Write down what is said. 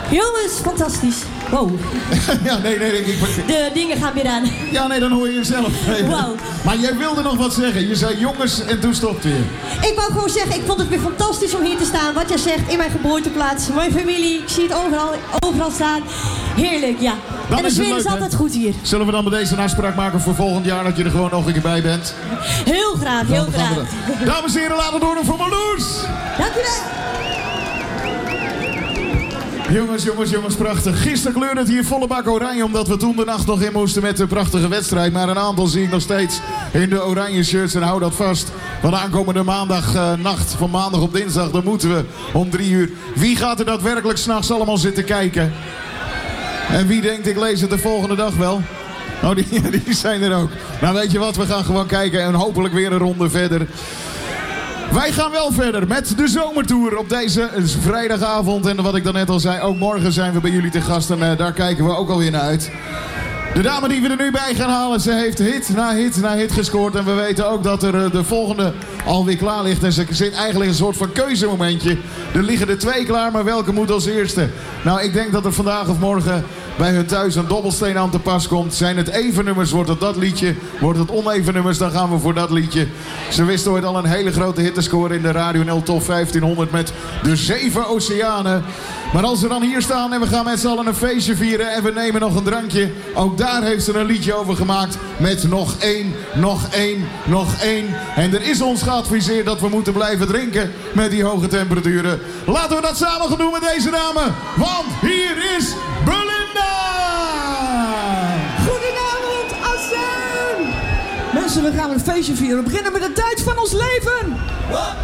Jongens, fantastisch. Wow. Ja, nee. De dingen gaan weer aan. Ja, nee, dan hoor je jezelf. Wow. Maar jij wilde nog wat zeggen. Je zei jongens en toen stopt weer. Ik wou gewoon zeggen, ik vond het weer fantastisch om hier te staan. Wat jij zegt, in mijn geboorteplaats, mijn familie. Ik zie het overal staan. Heerlijk, ja. Dan en de sfeer is altijd goed hier. Zullen we dan met deze een afspraak maken voor volgend jaar dat je er gewoon nog een keer bij bent? Heel graag, heel graag. Dames en heren, laten we door voor Marloes. Dankjewel. Jongens, prachtig. Gisteren kleurde het hier volle bak oranje, omdat we toen de nacht nog in moesten met de prachtige wedstrijd. Maar een aantal zie ik nog steeds in de oranje shirts en hou dat vast. Want aankomende maandagnacht, van maandag op dinsdag, dan moeten we om 3 uur. Wie gaat er daadwerkelijk 's nachts allemaal zitten kijken? En wie denkt, ik lees het de volgende dag wel? Oh, die zijn er ook. Nou, weet je wat, we gaan gewoon kijken en hopelijk weer een ronde verder. Wij gaan wel verder met de zomertour op deze vrijdagavond. En wat ik dan net al zei, ook morgen zijn we bij jullie te gast. En daar kijken we ook alweer naar uit. De dame die we er nu bij gaan halen, ze heeft hit na hit gescoord. En we weten ook dat er de volgende alweer klaar ligt. En ze zit eigenlijk een soort van keuzemomentje. Er liggen er 2 klaar, maar welke moet als eerste? Nou, ik denk dat er vandaag of morgen bij hun thuis een dobbelsteen aan te pas komt. Zijn het even nummers, wordt het dat liedje. Wordt het oneven nummers, dan gaan we voor dat liedje. Ze wisten ooit al een hele grote hit te scoren in de Radio NL Top 1500 met de 7 Oceanen. Maar als ze dan hier staan en we gaan met z'n allen een feestje vieren en we nemen nog een drankje. Ook daar heeft ze een liedje over gemaakt met nog één. En er is ons geadviseerd dat we moeten blijven drinken met die hoge temperaturen. Laten we dat samen gaan doen met deze dame. Want hier is Belinda! Goedenavond, Assen! Mensen, we gaan een feestje vieren. We beginnen met de tijd van ons leven.